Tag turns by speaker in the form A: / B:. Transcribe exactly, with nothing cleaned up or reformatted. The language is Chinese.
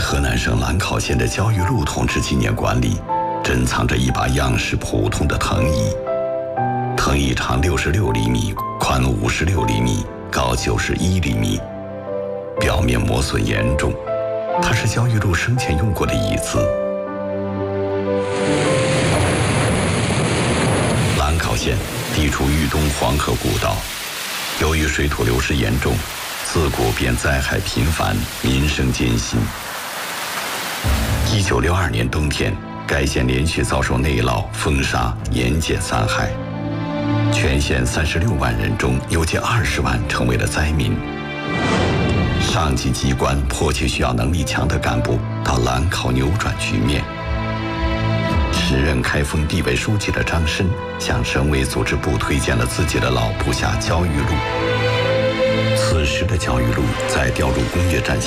A: 河南省兰考县的焦裕禄同志纪念馆里，珍藏着一把样式普通的藤椅。藤椅长六十六厘米，宽五十六厘米，高九十一厘米，表面磨损严重。它是焦裕禄生前用过的椅子。兰考县地处豫东黄河古道，由于水土流失严重，自古便灾害频繁，民生艰辛。一九六二年冬天，该县连续遭受内涝、风沙、盐碱三害，全县三十六万人中有近二十万成为了灾民。上级机关迫切需要能力强的干部到兰考扭转局面。时任开封地委书记的张申向省委组织部推荐了自己的老部下焦裕禄。此时的焦裕禄在调入工业战线